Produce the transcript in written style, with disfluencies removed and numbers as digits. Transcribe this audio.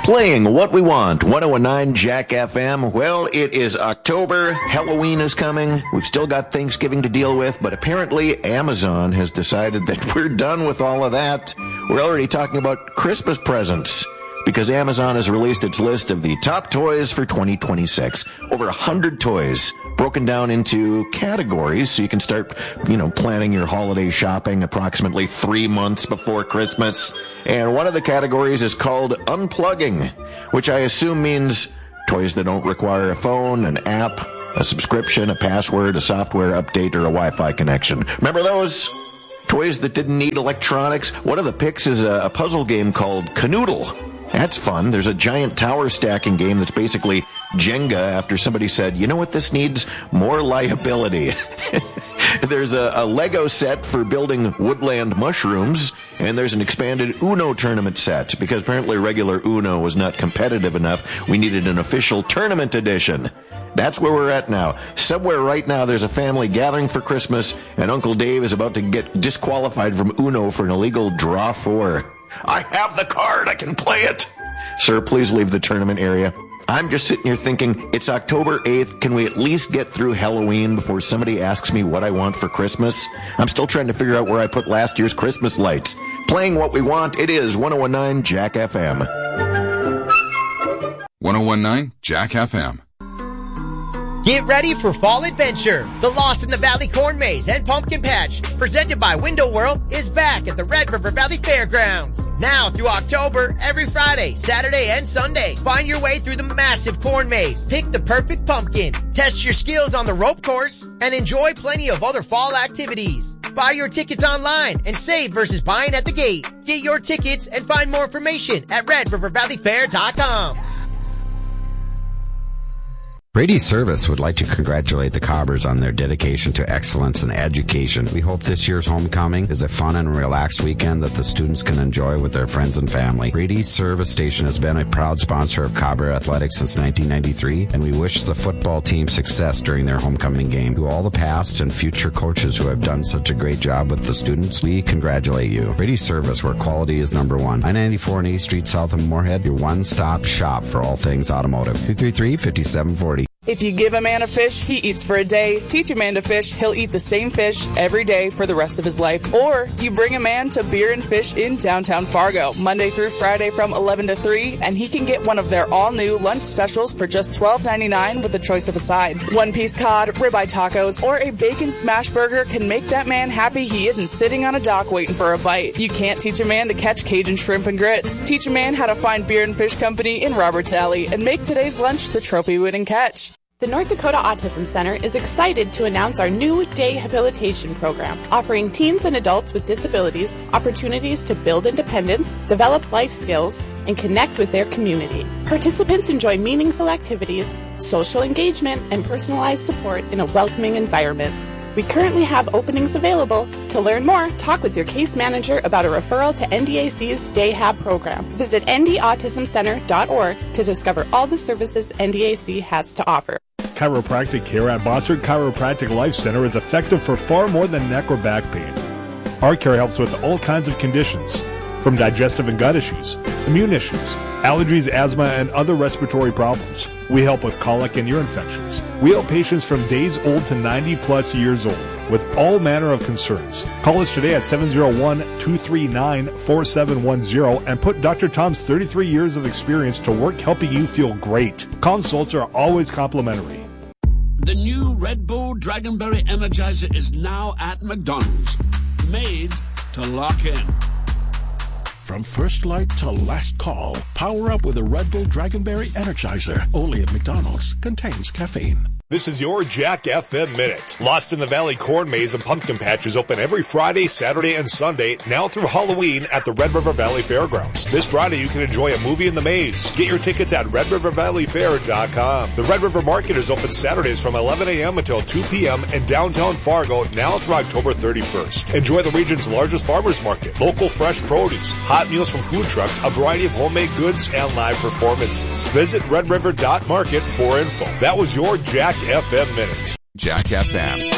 Playing what we want, 1019 Jack FM. Well, it is October. Halloween is coming. We've still got Thanksgiving to deal with, but apparently Amazon has decided that we're done with all of that. We're already talking about Christmas presents because Amazon has released its list of the top toys for 2026. Over 100 toys broken down into categories so you can start, planning your holiday shopping approximately 3 months before Christmas. And one of the categories is called unplugging, which I assume means toys that don't require a phone, an app, a subscription, a password, a software update, or a Wi-Fi connection. Remember those? Toys that didn't need electronics. One of the picks is a puzzle game called Canoodle. That's fun. There's a giant tower stacking game that's basically Jenga after somebody said, you know what this needs? More liability. There's a Lego set for building woodland mushrooms, and there's an expanded Uno tournament set because apparently regular Uno was not competitive enough. We needed an official tournament edition. That's where we're at now. Somewhere right now there's a family gathering for Christmas, and Uncle Dave is about to get disqualified from Uno for an illegal draw 4. I have the card. I can play it. Sir, please leave the tournament area. I'm just sitting here thinking, it's October 8th. Can we at least get through Halloween before somebody asks me what I want for Christmas? I'm still trying to figure out where I put last year's Christmas lights. Playing what we want, it is 1019 Jack FM. 1019 Jack FM. Get ready for fall adventure. The Lost in the Valley Corn Maze and Pumpkin Patch, presented by Window World, is back at the Red River Valley Fairgrounds. Now through October, every Friday, Saturday, and Sunday, find your way through the massive corn maze, pick the perfect pumpkin, test your skills on the rope course, and enjoy plenty of other fall activities. Buy your tickets online and save versus buying at the gate. Get your tickets and find more information at redrivervalleyfair.com. Brady Service would like to congratulate the Cobbers on their dedication to excellence in education. We hope this year's homecoming is a fun and relaxed weekend that the students can enjoy with their friends and family. Brady Service Station has been a proud sponsor of Cobber Athletics since 1993, and we wish the football team success during their homecoming game. To all the past and future coaches who have done such a great job with the students, we congratulate you. Brady Service, where quality is number one. I-94 and A Street south of Moorhead, your one-stop shop for all things automotive. 233-5740. If you give a man a fish, he eats for a day. Teach a man to fish, he'll eat the same fish every day for the rest of his life. Or you bring a man to Beer and Fish in downtown Fargo, Monday through Friday from 11 to 3, and he can get one of their all-new lunch specials for just $12.99 with a choice of a side. One-piece cod, ribeye tacos, or a bacon smash burger can make that man happy he isn't sitting on a dock waiting for a bite. You can't teach a man to catch Cajun shrimp and grits. Teach a man how to find Beer and Fish Company in Roberts Alley and make today's lunch the trophy winning catch. The North Dakota Autism Center is excited to announce our new day habilitation program, offering teens and adults with disabilities opportunities to build independence, develop life skills, and connect with their community. Participants enjoy meaningful activities, social engagement, and personalized support in a welcoming environment. We currently have openings available. To learn more, talk with your case manager about a referral to NDAC's Day Hab program. Visit ndautismcenter.org to discover all the services NDAC has to offer. Chiropractic care at Bossard Chiropractic Life Center is effective for far more than neck or back pain. Our care helps with all kinds of conditions, from digestive and gut issues, immune issues, allergies, asthma, and other respiratory problems. We help with colic and ear infections. We help patients from days old to 90-plus years old with all manner of concerns. Call us today at 701-239-4710 and put Dr. Tom's 33 years of experience to work helping you feel great. Consults are always complimentary. The new Red Bull Dragonberry Energizer is now at McDonald's. Made to lock in. From first light to last call, power up with a Red Bull Dragonberry Energizer. Only at McDonald's. Contains caffeine. This is your Jack FM Minute. Lost in the Valley Corn Maze and Pumpkin Patch is open every Friday, Saturday, and Sunday, now through Halloween at the Red River Valley Fairgrounds. This Friday, you can enjoy a movie in the maze. Get your tickets at redrivervalleyfair.com. The Red River Market is open Saturdays from 11 a.m. until 2 p.m. in downtown Fargo, now through October 31st. Enjoy the region's largest farmers market, local fresh produce, hot meals from food trucks, a variety of homemade goods, and live performances. Visit redriver.market for info. That was your Jack FM Minute. Jack FM.